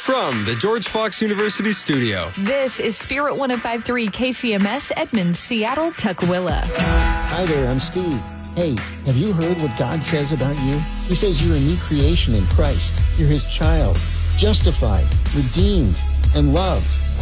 From the George Fox University studio. This is Spirit 105.3 KCMS, Edmond, Seattle, Tukwila. Hi there, I'm Steve. Hey, have you heard what God says about you? He says you're a new creation in Christ. You're His child, justified, redeemed, and loved.